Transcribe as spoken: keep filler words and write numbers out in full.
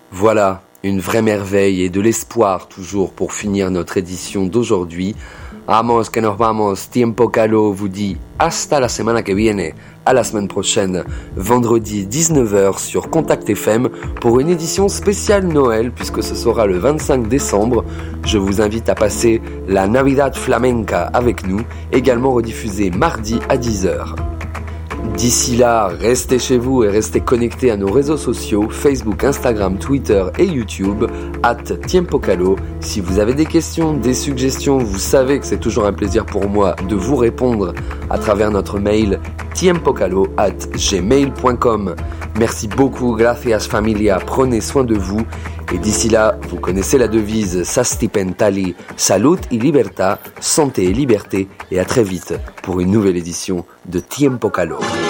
Voilà, une vraie merveille et de l'espoir toujours pour finir notre édition d'aujourd'hui. Vamos que nos vamos, Tiempo Calo vous dit hasta la semana que viene, à la semaine prochaine, vendredi dix-neuf heures sur Contact F M pour une édition spéciale Noël puisque ce sera le vingt-cinq décembre. Je vous invite à passer la Navidad Flamenca avec nous, également rediffusée mardi à dix heures. D'ici là, restez chez vous et restez connectés à nos réseaux sociaux, Facebook, Instagram, Twitter et YouTube, arobase Tiempo Calo. Si vous avez des questions, des suggestions, vous savez que c'est toujours un plaisir pour moi de vous répondre à travers notre mail tiempocalo arobase gmail point com. Merci beaucoup, gracias familia, prenez soin de vous. Et d'ici là, vous connaissez la devise Sastipentali, Salud y Libertad, santé et liberté. Et à très vite pour une nouvelle édition de Tiempo Calo.